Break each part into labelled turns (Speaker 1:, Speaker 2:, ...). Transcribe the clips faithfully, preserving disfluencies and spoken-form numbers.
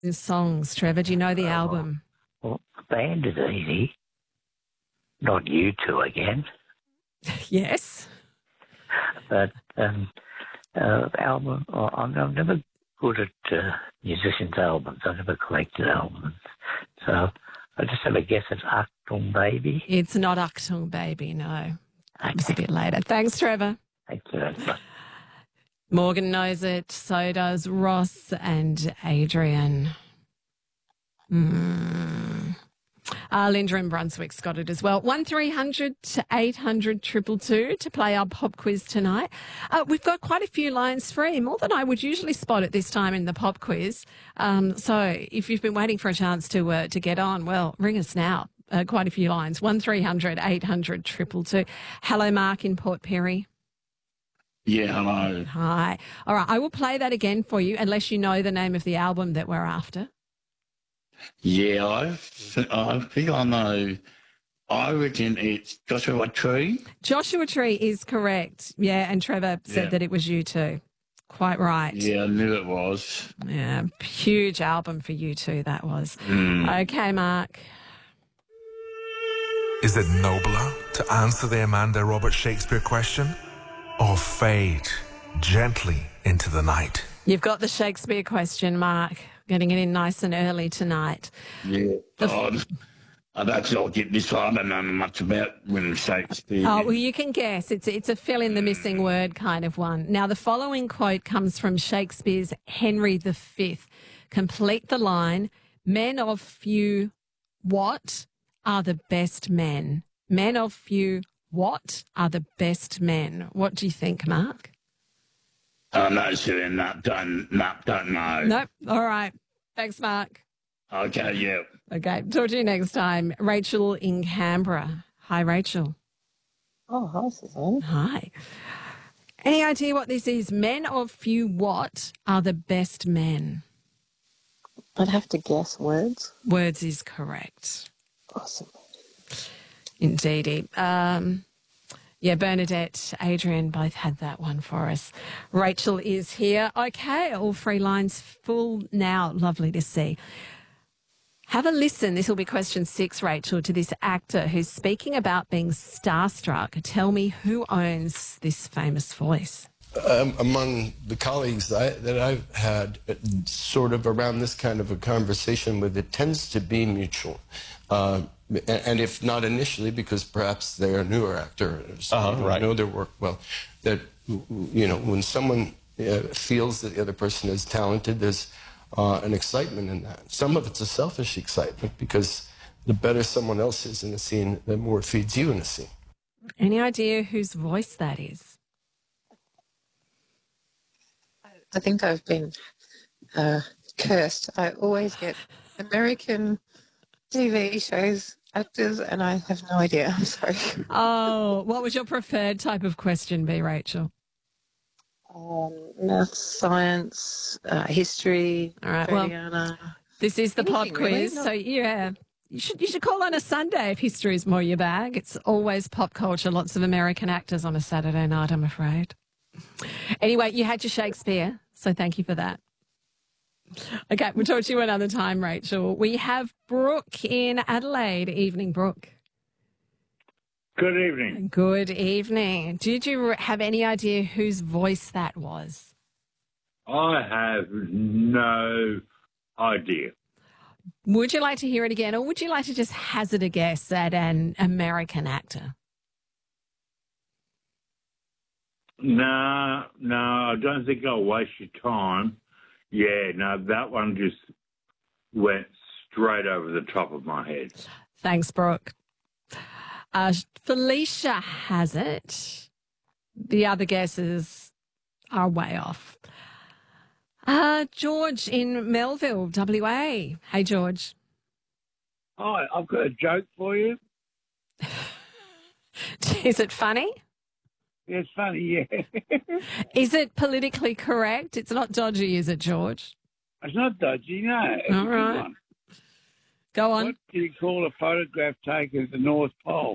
Speaker 1: songs, Trevor. Do you know the
Speaker 2: Oh,
Speaker 1: album?
Speaker 2: Well, the band is easy. Not you two again.
Speaker 1: Yes.
Speaker 2: But um, uh, album, oh, I'm, I'm never good at uh, musicians' albums. I've never collected albums. So I just have a guess at Achtung Baby.
Speaker 1: It's not Achtung Baby, no. That was a bit later. Thanks, Trevor.
Speaker 2: Thank you very much.
Speaker 1: Morgan knows it, so does Ross and Adrian. Mm. Uh, Linda in Brunswick's got it as well. one three hundred eight hundred two two two to play our pop quiz tonight. Uh, we've got quite a few lines free, more than I would usually spot at this time in the pop quiz. Um, so if you've been waiting for a chance to uh, to get on, well, ring us now. Uh, quite a few lines. one three hundred eight hundred two two two. Hello, Mark in Port Perry.
Speaker 3: Yeah, hello.
Speaker 1: Hi. All right, I will play that again for you unless you know the name of the album that we're after.
Speaker 3: Yeah, I, I think I know. I reckon it's Joshua Tree.
Speaker 1: Joshua Tree is correct. Yeah, and Trevor said
Speaker 3: Yeah.
Speaker 1: that it was you too. Quite right.
Speaker 3: Yeah, I knew it was.
Speaker 1: Yeah, huge album for you too, that was.
Speaker 3: Mm.
Speaker 1: Okay, Mark.
Speaker 4: Is it nobler to answer the Amanda Robert Shakespeare question or fade gently into the night?
Speaker 1: You've got the Shakespeare question, Mark. Getting it in nice and early tonight.
Speaker 3: Yeah. Oh, I don't I'll get this one. I don't know much about William Shakespeare.
Speaker 1: Oh, well, you can guess. It's, it's a fill in the missing word kind of one. Now, the following quote comes from Shakespeare's Henry the Fifth. Complete the line. Men of few what are the best men? Men of few what are the best men? What do you think, Mark?
Speaker 3: Oh, no, sir, no, don't, no, don't know.
Speaker 1: Nope. All right. Thanks, Mark.
Speaker 3: Okay, yeah.
Speaker 1: Okay. Talk to you next time. Rachel in Canberra. Hi, Rachel.
Speaker 5: Oh, hi, Suzanne.
Speaker 1: Hi. Any idea what this is? Men of few what are the best men?
Speaker 5: I'd have to guess words.
Speaker 1: Words is correct.
Speaker 5: Awesome.
Speaker 1: Indeedy. Um, yeah, Bernadette, Adrian both had that one for us. Rachel is here. Okay, all three lines full now. Lovely to see. Have a listen. This will be question six, Rachel, to this actor who's speaking about being starstruck. Tell me who owns this famous voice.
Speaker 6: Um, among the colleagues I, that I've had uh, sort of around this kind of a conversation with, it tends to be mutual. Uh, and, and if not initially, because perhaps they're a newer actor, so
Speaker 7: Uh-huh,
Speaker 6: they don't
Speaker 7: right.
Speaker 6: know their work well, that, you know, when someone uh, feels that the other person is talented, there's uh, an excitement in that. Some of it's a selfish excitement because the better someone else is in the scene, the more it feeds you in the scene.
Speaker 1: Any idea whose voice that is?
Speaker 5: I think I've been uh, cursed. I always get American T V shows, actors, and I have no idea. I'm sorry.
Speaker 1: Oh, what would your preferred type of question be, Rachel?
Speaker 5: Um, math, science, uh, history,
Speaker 1: All right, well,
Speaker 5: Freudiana.
Speaker 1: This is the pop
Speaker 5: Anything, really,
Speaker 1: quiz,
Speaker 5: not-
Speaker 1: so yeah, you should you should call on a Sunday if history is more your bag. It's always pop culture, lots of American actors on a Saturday night, I'm afraid. Anyway, you had your Shakespeare, so thank you for that. Okay, we'll talk to you another time, Rachel. We have Brooke in Adelaide. Evening, Brooke.
Speaker 8: Good evening.
Speaker 1: Good evening. Did you have any idea whose voice that was?
Speaker 8: I have no idea.
Speaker 1: Would you like to hear it again, or would you like to just hazard a guess at an American actor?
Speaker 8: No, no, I don't think I'll waste your time. Yeah, no, that one just went straight over the top of my head.
Speaker 1: Thanks, Brooke. Uh, Felicia has it. The other guesses are way off. Uh, George in Melville, W A. Hey, George.
Speaker 8: Hi, I've got a joke for you.
Speaker 1: Is it funny?
Speaker 8: Yeah, it's funny, yeah.
Speaker 1: Is it politically correct? It's not dodgy, is it, George?
Speaker 8: It's not dodgy, no. It's
Speaker 1: All
Speaker 8: a good
Speaker 1: right.
Speaker 8: one.
Speaker 1: Go on.
Speaker 8: What do you call a photograph taken at the North Pole?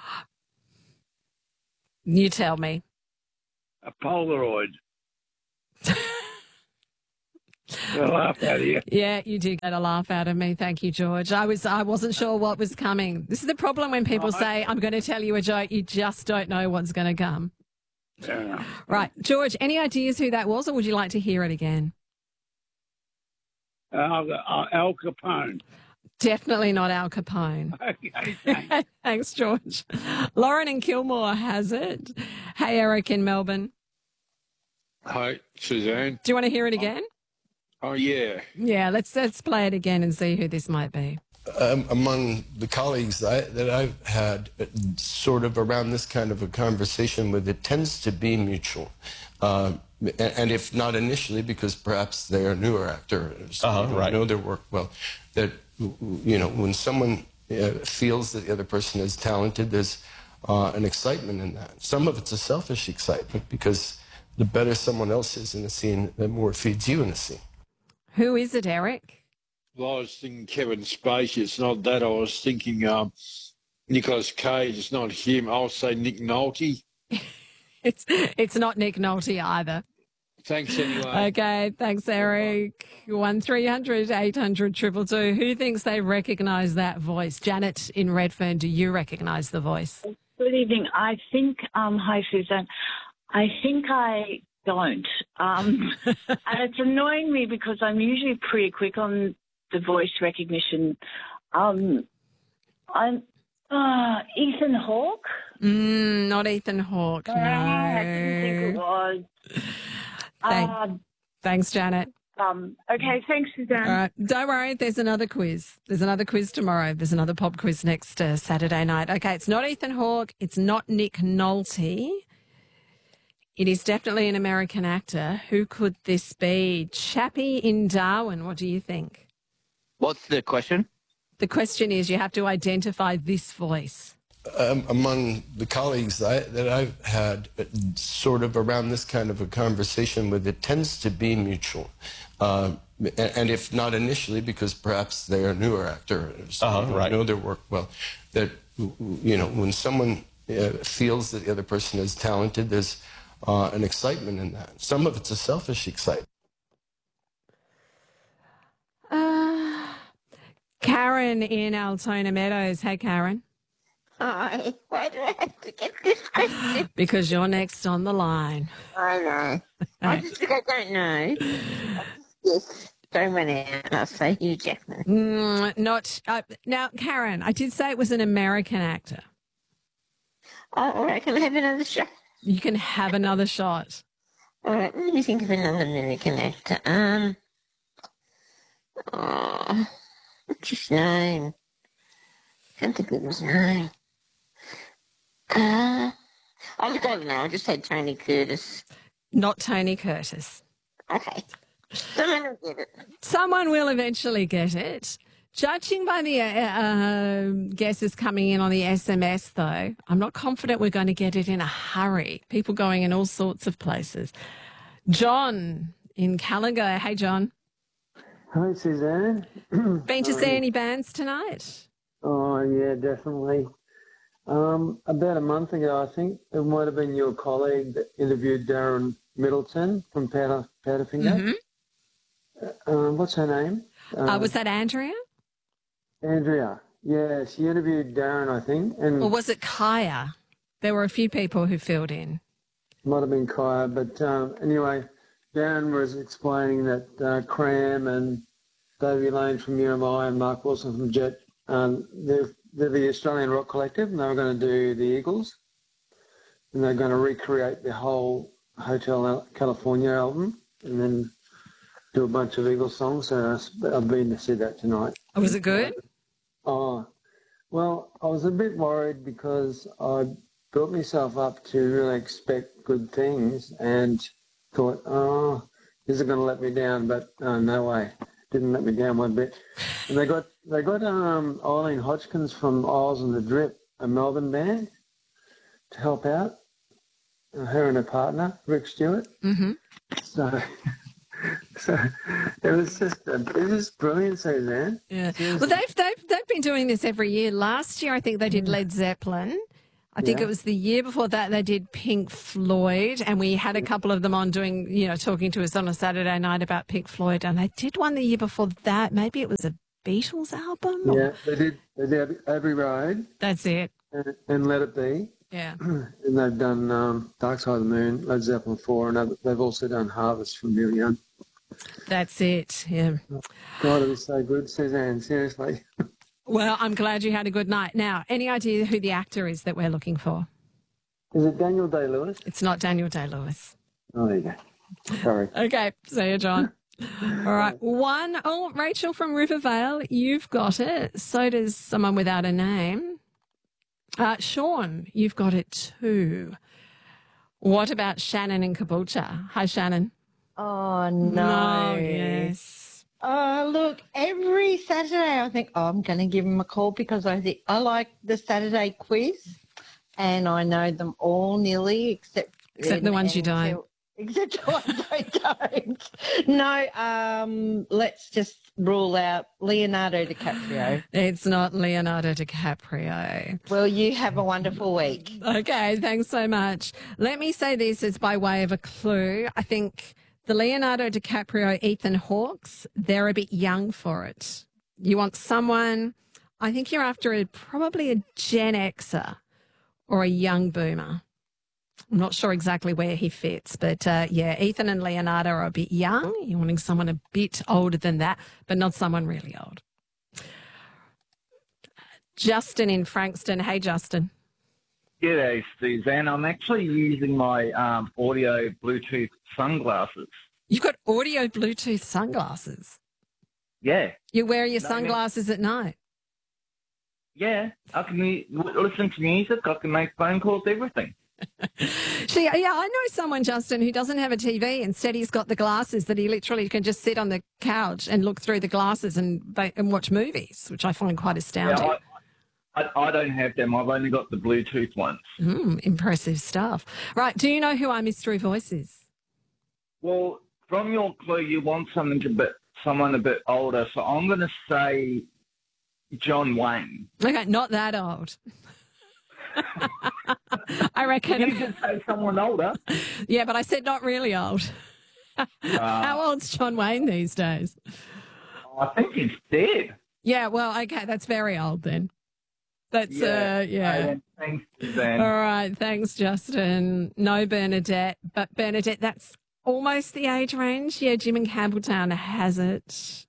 Speaker 1: You tell me.
Speaker 8: A Polaroid.
Speaker 7: I laughed out of you.
Speaker 1: Yeah, you did get a laugh out of me. Thank you, George. I was I wasn't sure what was coming. This is the problem when people say, I'm going to tell you a joke, you just don't know what's going to come.
Speaker 7: Yeah.
Speaker 1: Right. George, any ideas who that was, or would you like to hear it again?
Speaker 7: Uh, uh, Al Capone.
Speaker 1: Definitely not Al Capone.
Speaker 7: Okay, thanks.
Speaker 1: Thanks, George. Lauren in Kilmore has it. Hey, Eric in Melbourne.
Speaker 9: Hi, Suzanne.
Speaker 1: Do you want to hear it again?
Speaker 9: Oh, yeah.
Speaker 1: Yeah, let's let's play it again and see who this might be.
Speaker 6: Um, among the colleagues that, I, that I've had uh, sort of around this kind of a conversation with, it tends to be mutual. Um, and, and if not initially, because perhaps they are newer actors,
Speaker 10: Uh-huh,
Speaker 6: they don't
Speaker 10: right.
Speaker 6: know their work well, that, you know, when someone uh, feels that the other person is talented, there's uh, an excitement in that. Some of it's a selfish excitement, because the better someone else is in a scene, the more it feeds you in a scene.
Speaker 1: Who is it, Eric?
Speaker 9: Well, I was thinking Kevin Spacey. It's not that. I was thinking um, Nicolas Cage. It's not him. I'll say Nick Nolte.
Speaker 1: It's it's not Nick Nolte either.
Speaker 9: Thanks anyway.
Speaker 1: Okay, thanks, Eric. One three hundred eight hundred triple two. Who thinks they recognise that voice? Janet in Redfern, do you recognise the voice?
Speaker 11: Good evening. I think, um, hi, Susan. I think I don't. Um, and it's annoying me because I'm usually pretty quick on the voice recognition. Um, I'm uh, Ethan Hawke.
Speaker 1: Mm, not Ethan Hawke, no.
Speaker 11: I didn't think it was.
Speaker 1: Thank,
Speaker 11: Uh,
Speaker 1: thanks, Janet.
Speaker 11: um, okay, thanks, Suzanne.
Speaker 1: All right, don't worry, there's another quiz. There's another quiz tomorrow. There's another pop quiz next uh, Saturday night. Okay, it's not Ethan Hawke. It's not Nick Nolte. It is definitely an American actor. Who could this be? Chappie in Darwin, what do you think?
Speaker 10: What's the question?
Speaker 1: The question is, you have to identify this voice.
Speaker 6: Um, among the colleagues that, I, that I've had uh, sort of around this kind of a conversation with, it tends to be mutual. Uh, and, and if not initially, because perhaps they are newer actors,
Speaker 10: Uh-huh,
Speaker 6: they don't
Speaker 10: right.
Speaker 6: know their work well, that, you know, when someone uh, feels that the other person is talented, there's uh, an excitement in that. Some of it's a selfish excitement.
Speaker 1: Uh, Karen in Altona Meadows. Hey, Karen.
Speaker 12: Hi. Why do I have to get this question?
Speaker 1: Because you're next on the line.
Speaker 12: I know. I just think I don't know. Yes. Don't run out. I'll say Hugh Jackman.
Speaker 1: Mm, not uh, now, Karen. I did say it was an American actor.
Speaker 12: Oh, all right. Can I have another shot?
Speaker 1: You can have another shot.
Speaker 12: All right. Let me think of another American actor. Um. Oh, what's his name? Can't think of his name. Uh, I don't know. I just said Tony Curtis.
Speaker 1: Not Tony Curtis.
Speaker 12: Okay. Someone will get it.
Speaker 1: Someone will eventually get it. Judging by the uh, uh, guesses coming in on the S M S, though, I'm not confident we're going to get it in a hurry. People going in all sorts of places. John in Callagher. Hey, John.
Speaker 13: Hi, Suzanne.
Speaker 1: Been to see any bands tonight?
Speaker 13: Oh, yeah, definitely. Um, about a month ago, I think, it might have been your colleague that interviewed Darren Middleton from Powder, Powderfinger.
Speaker 1: Mm-hmm.
Speaker 13: Uh, what's her name?
Speaker 1: Uh,
Speaker 13: Uh,
Speaker 1: was that Andrea?
Speaker 13: Andrea. Yeah, she interviewed Darren, I think. And
Speaker 1: Or was it Kaya? There were a few people who filled in.
Speaker 13: might have been Kaya. But um, anyway, Darren was explaining that uh, Cram and Davey Lane from U M I and Mark Wilson from Jet, um, they're, they're the Australian Rock Collective, and they were going to do the Eagles. And they're going to recreate the whole Hotel California album and then do a bunch of Eagles songs. So I've been to see that tonight.
Speaker 1: Oh, was it good?
Speaker 13: Oh, well, I was a bit worried because I built myself up to really expect good things and thought, oh, this is going to let me down, but uh, no way. Didn't let me down one bit. And they got they got um, Eileen Hodgkins from Isles and the Drip, a Melbourne band, to help out. Uh, her and her partner, Rick Stewart.
Speaker 1: Mm-hmm.
Speaker 13: So, so it was just it was just brilliant, Suzanne.
Speaker 1: Yeah. Well, they've, they've, they've been doing this every year. Last year, I think they did Led Zeppelin. I think
Speaker 13: Yeah.
Speaker 1: it was the year before that they did Pink Floyd, and we had a couple of them on doing, you know, talking to us on a Saturday night about Pink Floyd, and they did one the year before that. Maybe it was a Beatles album? or-
Speaker 13: Yeah, they did. They did Abbey Road
Speaker 1: That's it.
Speaker 13: and, and Let It Be.
Speaker 1: Yeah.
Speaker 13: And they've done um, Dark Side of the Moon, Led Zeppelin four, and other- they've also done Harvest from Neil Young.
Speaker 1: That's it. Yeah.
Speaker 13: God, it was so good, Suzanne, seriously.
Speaker 1: Well, I'm glad you had a good night. Now, any idea who the actor is that we're looking for?
Speaker 13: Is it Daniel Day-Lewis?
Speaker 1: It's not Daniel Day-Lewis.
Speaker 13: Oh, there you go. Sorry.
Speaker 1: Okay, see you, John. All right, one. Oh, Rachel from Rivervale, you've got it. So does someone without a name. Uh, Sean, you've got it too. What about Shannon in Caboolture? Hi, Shannon.
Speaker 12: Oh,
Speaker 1: No,
Speaker 12: no.
Speaker 1: yes.
Speaker 12: Oh, look, every Saturday I think, oh, I'm going to give him a call because I think I like the Saturday quiz and I know them all nearly except...
Speaker 1: Except the ones you don't.
Speaker 12: until- Except the ones I don't. No, um, let's just rule out Leonardo DiCaprio.
Speaker 1: It's not Leonardo DiCaprio.
Speaker 12: Well, you have a wonderful week.
Speaker 1: Okay, thanks so much. Let me say this as by way of a clue. I think the Leonardo DiCaprio, Ethan Hawke's, they're a bit young for it. You want someone, I think you're after a, probably a Gen Xer or a young boomer. I'm not sure exactly where he fits, but uh, yeah, Ethan and Leonardo are a bit young. You're wanting someone a bit older than that, but not someone really old. Justin in Frankston. Hey, Justin.
Speaker 14: G'day, Suzanne. I'm actually using my um, audio Bluetooth sunglasses.
Speaker 1: You've got audio Bluetooth sunglasses.
Speaker 14: Yeah.
Speaker 1: You wear your
Speaker 14: No,
Speaker 1: sunglasses at night.
Speaker 14: Yeah. I can mu- listen to music. I can make phone calls, everything.
Speaker 1: See, yeah, I know someone, Justin, who doesn't have a T V. Instead, he's got the glasses that he literally can just sit on the couch and look through the glasses and ba- and watch movies, which I find quite astounding.
Speaker 14: Yeah, I, I, I don't have them. I've only got the Bluetooth ones.
Speaker 1: Mm, impressive stuff. Right, do you know who our mystery voice is?
Speaker 14: Well, from your clue, you want something a bit, someone a bit older. So I'm going to say John Wayne.
Speaker 1: Okay, not that old. I reckon.
Speaker 14: You could say someone older.
Speaker 1: Yeah, but I said not really old. How old's John Wayne these days?
Speaker 14: I think he's dead.
Speaker 1: Yeah, well, okay, that's very old then. That's, uh, yeah.
Speaker 14: Okay, thanks, Suzanne.
Speaker 1: All right, thanks, Justin. No Bernadette, but Bernadette, that's almost the age range. Yeah, Jim in Campbelltown has it.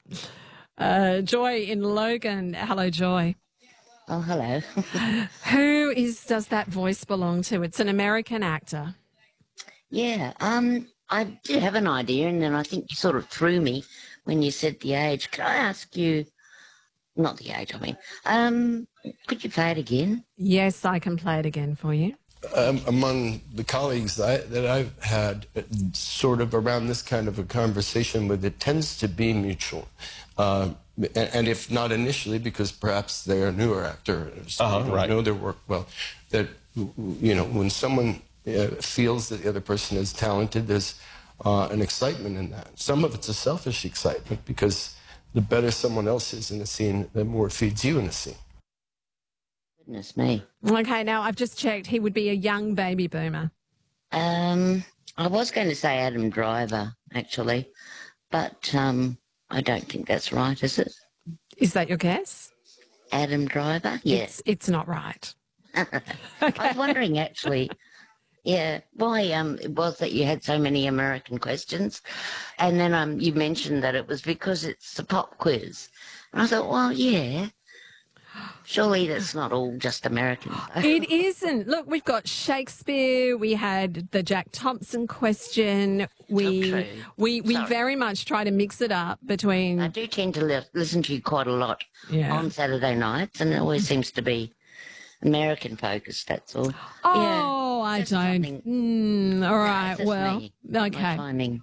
Speaker 1: Uh, Joy in Logan. Hello, Joy.
Speaker 12: Oh, hello.
Speaker 1: Who is does that voice belong to? It's an American actor.
Speaker 12: Yeah, um, I did have an idea, and then I think you sort of threw me when you said the age. Could I ask you, not the age, I mean, um, could you play it again?
Speaker 1: Yes, I can play it again for you.
Speaker 6: Um, among the colleagues that, I, that I've had uh, sort of around this kind of a conversation with, it tends to be mutual. Uh, and, and if not initially, because perhaps they're a newer actor, so
Speaker 15: Uh-huh,
Speaker 6: they don't
Speaker 15: right.
Speaker 6: know their work well, that, you know, when someone uh, feels that the other person is talented, there's uh, an excitement in that. Some of it's a selfish excitement because the better someone else is in a scene, the more it feeds you in a scene.
Speaker 12: Goodness me.
Speaker 1: Okay, now I've just checked. He would be a young baby boomer.
Speaker 12: Um, I was going to say Adam Driver, actually, but um, I don't think that's right, is it?
Speaker 1: Is that your guess?
Speaker 12: Adam Driver? Yes.
Speaker 1: It's, it's not right.
Speaker 12: I was wondering, actually, yeah, why um, it was that you had so many American questions. And then um, you mentioned that it was because it's a pop quiz. And I thought, well, yeah, surely that's not all just American.
Speaker 1: It isn't. Look, we've got Shakespeare. We had the Jack Thompson question. We
Speaker 12: true.
Speaker 1: we we
Speaker 12: Sorry.
Speaker 1: very much try to mix it up between.
Speaker 12: I do tend to li- listen to you quite a lot
Speaker 1: Yeah.
Speaker 12: on Saturday nights, and it always seems to be American focused, that's all.
Speaker 1: Oh, I don't. Mm, all right.
Speaker 12: That's
Speaker 1: Well,
Speaker 12: me. My
Speaker 1: okay.
Speaker 12: timing.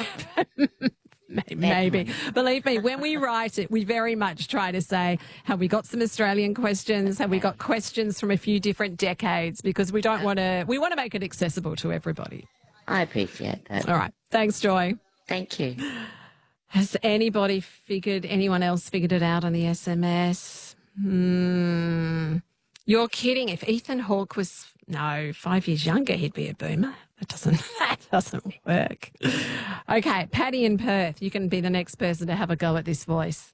Speaker 1: Maybe. Believe me, when we write it, we very much try to say, have we got some Australian questions? Have we got questions from a few different decades? Because we don't want to, we want to make it accessible to everybody.
Speaker 12: I appreciate that.
Speaker 1: All right. Thanks, Joy.
Speaker 12: Thank you.
Speaker 1: Has anybody figured, anyone else figured it out on the S M S? Hmm. You're kidding. If Ethan Hawke was, no, five years younger, he'd be a boomer. That doesn't, that doesn't work. Okay, Paddy in Perth, you can be the next person to have a go at this voice.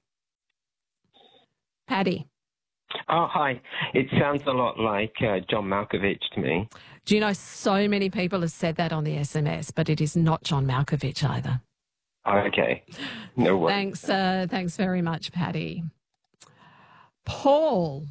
Speaker 1: Paddy.
Speaker 15: Oh, hi. It sounds a lot like uh, John Malkovich to me.
Speaker 1: Do you know so many people have said that on the S M S, but it is not John Malkovich either.
Speaker 15: Okay. No worries.
Speaker 1: Thanks, uh, thanks very much, Paddy. Paul.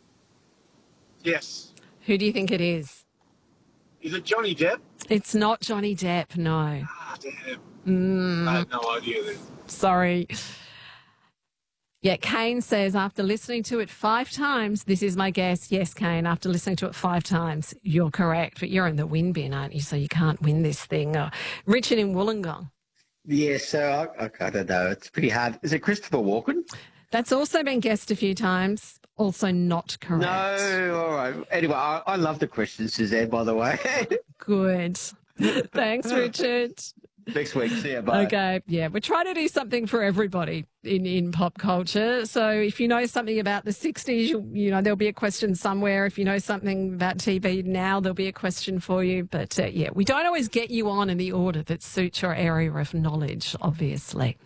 Speaker 16: Yes.
Speaker 1: Who do you think it is?
Speaker 16: Is it Johnny Depp?
Speaker 1: It's not Johnny Depp, no.
Speaker 16: Ah, damn.
Speaker 1: Mm.
Speaker 16: I had no idea then.
Speaker 1: Sorry. Yeah, Kane says, after listening to it five times, this is my guess. Yes, Kane, after listening to it five times, you're correct. But you're in the win bin, aren't you? So you can't win this thing. Uh, Richard in Wollongong.
Speaker 17: Yeah, so I, I don't know. It's pretty hard. Is it Christopher Walken?
Speaker 1: That's also been guessed a few times. Also not correct.
Speaker 17: No, all right. Anyway, I, I love the question, Suzanne, by the way.
Speaker 1: Good. Thanks, Richard.
Speaker 17: Next week. See you. Bye.
Speaker 1: Okay. Yeah, we're trying to do something for everybody in, in pop culture. So if you know something about the sixties, you, you know, there'll be a question somewhere. If you know something about T V now, there'll be a question for you. But, uh, yeah, we don't always get you on in the order that suits your area of knowledge, obviously.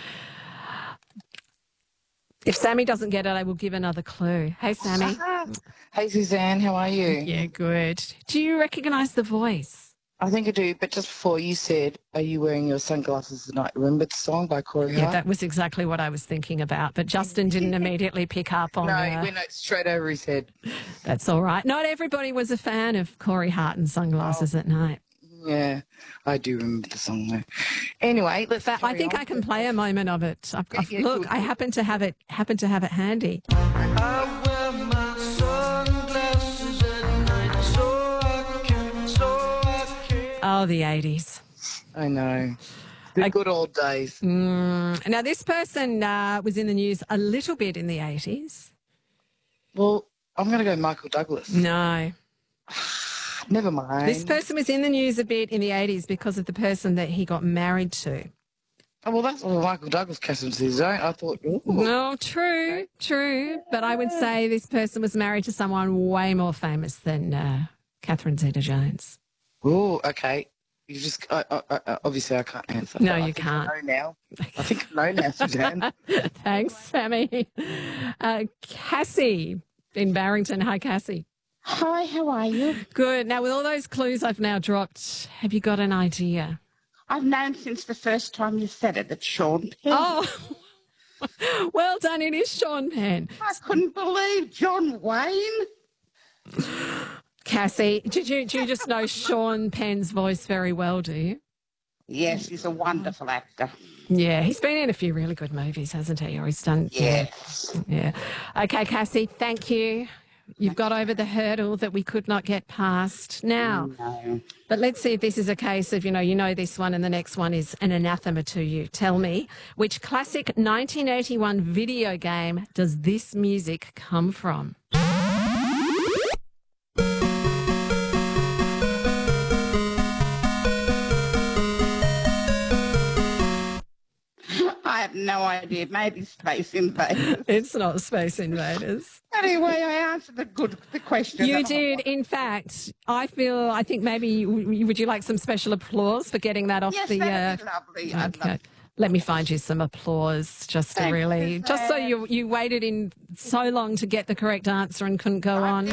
Speaker 1: If Sammy doesn't get it, I will give another clue. Hey, Sammy.
Speaker 18: Hey, Suzanne, how are you?
Speaker 1: Yeah, good. Do you recognise the voice?
Speaker 18: I think I do, but just before you said, are you wearing your sunglasses tonight? Remember the song by Corey Hart?
Speaker 1: Yeah, that was exactly what I was thinking about, but Justin didn't immediately pick up on
Speaker 18: No,
Speaker 1: uh,
Speaker 18: he went straight over his head.
Speaker 1: That's all right. Not everybody was a fan of Corey Hart and Sunglasses oh. at Night.
Speaker 18: Yeah, I do remember the song though. Anyway, let's.
Speaker 1: But I think
Speaker 18: on.
Speaker 1: I can play a moment of it. I've, I've,
Speaker 18: yeah,
Speaker 1: look,
Speaker 18: good.
Speaker 1: I happen to have it. Happen to have it handy.
Speaker 19: I wear my sunglasses at night so I can, so I can.
Speaker 1: Oh, the eighties.
Speaker 18: I know. The good old days.
Speaker 1: Mm. Now, this person uh, was in the news a little bit in the eighties.
Speaker 18: Well, I'm going to go Michael Douglas.
Speaker 1: No.
Speaker 18: Never mind.
Speaker 1: This person was in the news a bit in the eighties because of the person that he got married to.
Speaker 18: Oh, well, that's all Michael Douglas Cassidy's his own. I thought, ooh.
Speaker 1: No, true, true. But I would say this person was married to someone way more famous than uh, Catherine Zeta-Jones.
Speaker 18: Oh, okay. You just, I, I, I, obviously I can't answer.
Speaker 1: No,
Speaker 18: but
Speaker 1: you
Speaker 18: I think
Speaker 1: can't.
Speaker 18: I know now. I think I know now, Suzanne.
Speaker 1: Thanks, Sammy. Uh, Cassie in Barrington. Hi, Cassie.
Speaker 20: Hi, how are you?
Speaker 1: Good. Now, with all those clues I've now dropped, have you got an idea?
Speaker 20: I've known since the first time you said it, it's Sean Penn.
Speaker 1: Oh, well done. It is Sean Penn.
Speaker 20: I couldn't believe John Wayne.
Speaker 1: Cassie, did you, do you just know Sean Penn's voice very well, do you?
Speaker 20: Yes, he's a wonderful actor.
Speaker 1: Yeah, he's been in a few really good movies, hasn't he? Or he's done...
Speaker 20: Yes.
Speaker 1: Yeah. Okay, Cassie, thank you. You've got over the hurdle that we could not get past. Now,
Speaker 20: no.
Speaker 1: But let's see if this is a case of, you know, you know this one and the next one is an anathema to you. Tell me, which classic nineteen eighty-one video game does this music come from?
Speaker 20: I have no idea. Maybe Space Invaders.
Speaker 1: It's not Space Invaders.
Speaker 20: Anyway, I answered the good the question.
Speaker 1: You did. In fact, I feel, I think maybe, would you like some special applause for getting that off
Speaker 20: Yes,
Speaker 1: the...
Speaker 20: that'd
Speaker 1: uh,
Speaker 20: be lovely. I'd
Speaker 1: Okay.
Speaker 20: love
Speaker 1: Let me find you some applause just to
Speaker 20: Thanks,
Speaker 1: really, just so
Speaker 20: Suzanne.
Speaker 1: you you waited in so long to get the correct answer and couldn't go on.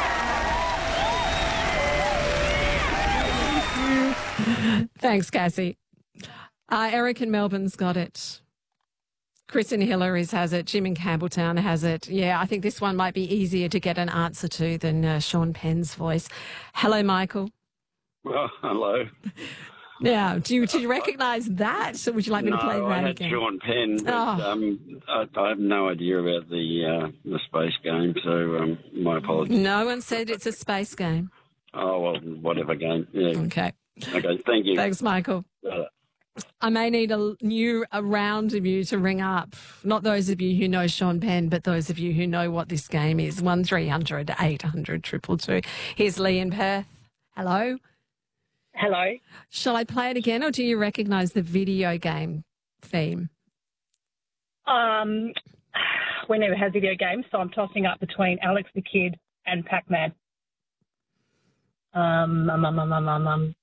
Speaker 1: Thanks, Cassie. Uh, Eric in Melbourne's got it. Chris in Hillary's has it. Jim in Campbelltown has it. Yeah, I think this one might be easier to get an answer to than uh, Sean Penn's voice. Hello, Michael.
Speaker 8: Well, hello.
Speaker 1: Now, do you, do you recognise that? Or would you like me
Speaker 8: no,
Speaker 1: to play that
Speaker 8: I had
Speaker 1: again?
Speaker 8: Sean Penn, but
Speaker 1: Oh.
Speaker 8: um, I, I have no idea about the uh, the space game, so um, my apologies.
Speaker 1: No one said it's a space game.
Speaker 8: Oh, well, whatever game. Yeah.
Speaker 1: Okay.
Speaker 8: Okay, thank you.
Speaker 1: Thanks, Michael.
Speaker 8: Uh,
Speaker 1: I may need a new a round of you to ring up. Not those of you who know Sean Penn, but those of you who know what this game is. One three hundred eight hundred two two two. Here's Lee in Perth. Hello.
Speaker 21: Hello.
Speaker 1: Shall I play it again, or do you recognise the video game theme?
Speaker 21: Um, we never had video games, so I'm tossing up between Alex the Kid and Pac-Man. Um, um, um, um, um, um, um.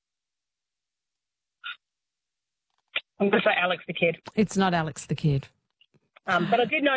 Speaker 21: I'm going to say Alex the Kid.
Speaker 1: It's not Alex the Kid.
Speaker 21: Um, but I did know